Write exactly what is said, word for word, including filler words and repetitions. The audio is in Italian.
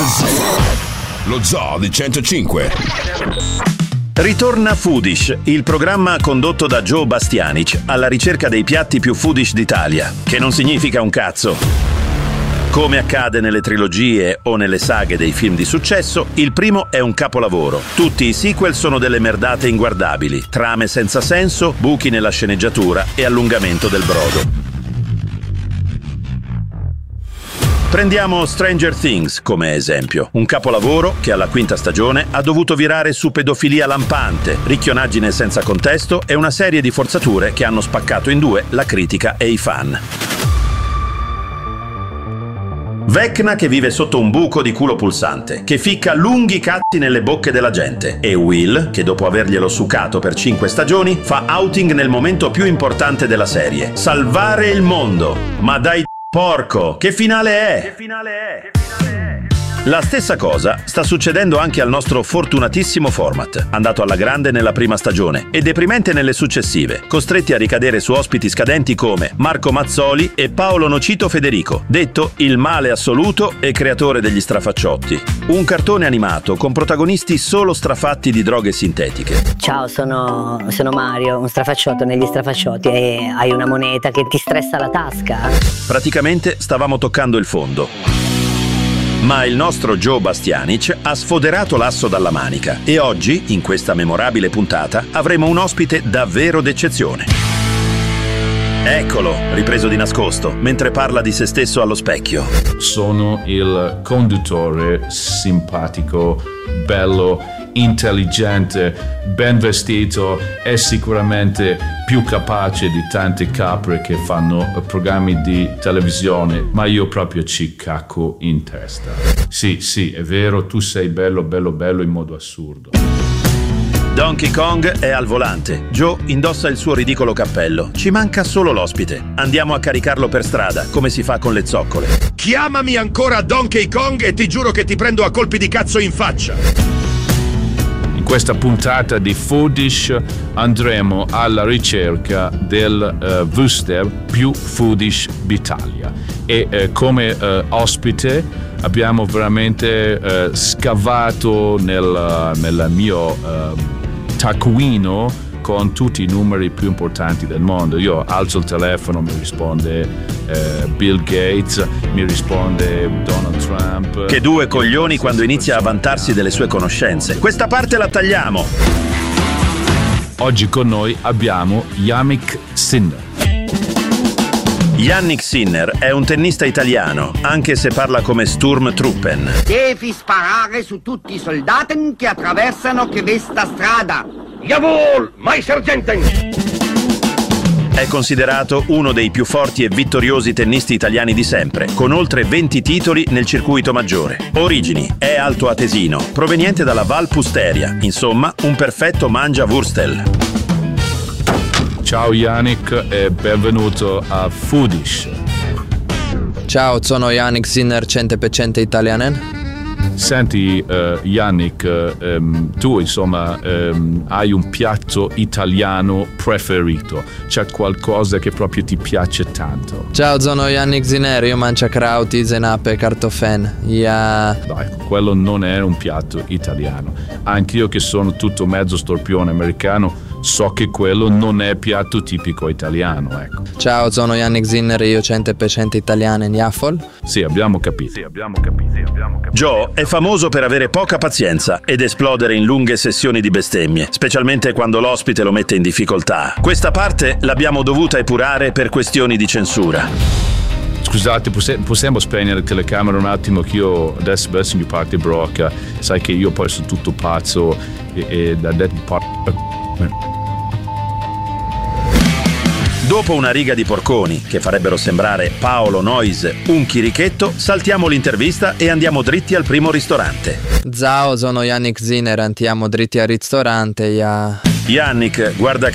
Lo Zoo di centocinque. Ritorna Foodish, il programma condotto da Joe Bastianic alla ricerca dei piatti più foodish d'Italia, che non significa un cazzo. Come accade nelle trilogie o nelle saghe dei film di successo, il primo è un capolavoro. Tutti i sequel sono delle merdate inguardabili, trame senza senso, buchi nella sceneggiatura e allungamento del brodo. Prendiamo Stranger Things come esempio, un capolavoro che alla quinta stagione ha dovuto virare su pedofilia lampante, ricchionaggine senza contesto e una serie di forzature che hanno spaccato in due la critica e i fan. Vecna che vive sotto un buco di culo pulsante, che ficca lunghi cazzi nelle bocche della gente, e Will, che dopo averglielo succato per cinque stagioni, fa outing nel momento più importante della serie: salvare il mondo. Ma dai porco, che finale è? Che finale è? Che finale è? La stessa cosa sta succedendo anche al nostro fortunatissimo format, andato alla grande nella prima stagione e deprimente nelle successive, costretti a ricadere su ospiti scadenti come Marco Mazzoli e Paolo Nocito Federico, detto il male assoluto e creatore degli strafacciotti. Un cartone animato con protagonisti solo strafatti di droghe sintetiche. Ciao, sono, sono Mario, un strafacciotto negli strafacciotti, e hai una moneta che ti stressa la tasca. Praticamente stavamo toccando il fondo. Ma il nostro Joe Bastianic ha sfoderato l'asso dalla manica e oggi, in questa memorabile puntata, avremo un ospite davvero d'eccezione. Eccolo, ripreso di nascosto, mentre parla di se stesso allo specchio. Sono il conduttore simpatico, bello, intelligente, ben vestito e sicuramente più capace di tante capre che fanno programmi di televisione, ma io proprio ci cacco in testa. Sì, sì, è vero, tu sei bello, bello, bello in modo assurdo. Donkey Kong è al volante. Joe indossa il suo ridicolo cappello. Ci manca solo l'ospite. Andiamo a caricarlo per strada, come si fa con le zoccole. Chiamami ancora Donkey Kong e ti giuro che ti prendo a colpi di cazzo in faccia. In questa puntata di Foodish andremo alla ricerca del uh, Wüster più foodish d'Italia e uh, come uh, ospite abbiamo veramente uh, scavato nel, nel mio uh, taccuino con tutti i numeri più importanti del mondo. Io alzo il telefono, mi risponde eh, Bill Gates, mi risponde Donald Trump. Che due coglioni quando inizia a vantarsi delle sue conoscenze. Questa parte la tagliamo. Oggi con noi abbiamo Jannik Sinner. Jannik Sinner è un tennista italiano, anche se parla come Sturmtruppen. Devi sparare su tutti i soldati che attraversano questa strada. Jawohl, mein Sergeanten! È considerato uno dei più forti e vittoriosi tennisti italiani di sempre, con oltre venti titoli nel circuito maggiore. Origini: è altoatesino, proveniente dalla Val Pusteria, insomma un perfetto mangiawurstel. Ciao Jannik e benvenuto a Foodish. Ciao, sono Jannik Sinner, cento per cento italiano. Senti uh, Jannik, uh, um, tu insomma um, hai un piatto italiano preferito? C'è qualcosa che proprio ti piace tanto? Ciao, sono Jannik Sinner, io mangio krauti, zenape, kartoffeln. Yeah. Dai, quello non è un piatto italiano. Anch'io che sono tutto mezzo storpione americano so che quello non è piatto tipico italiano, ecco. Ciao, sono Jannik Sinner, io cento per cento italiano in Jaffol. Sì, abbiamo capito. Sì, abbiamo capito. Sì, abbiamo capito. Joe è famoso per avere poca pazienza ed esplodere in lunghe sessioni di bestemmie, specialmente quando l'ospite lo mette in difficoltà. Questa parte l'abbiamo dovuta epurare per questioni di censura. Scusate, possiamo spegnere la telecamera un attimo, che io adesso adesso mi parte brocca. Sai che io poi sono tutto pazzo e, e da detto parte. Dopo una riga di porconi che farebbero sembrare Paolo Noyes un chirichetto, saltiamo l'intervista e andiamo dritti al primo ristorante. Ciao, sono Jannik Sinner, andiamo dritti al ristorante. Yeah. Jannik, guarda